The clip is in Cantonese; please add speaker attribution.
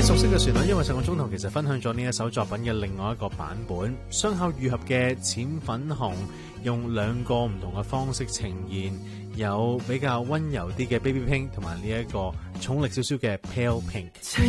Speaker 1: 熟悉嘅旋律，因為上個鐘頭其實分享咗呢一首作品嘅另外一個版本，雙巧遇合嘅淺粉紅，用兩個唔同嘅方式呈現，有比較溫柔啲嘅 Baby Pink，同埋呢一個重力少少嘅 Pale Pink。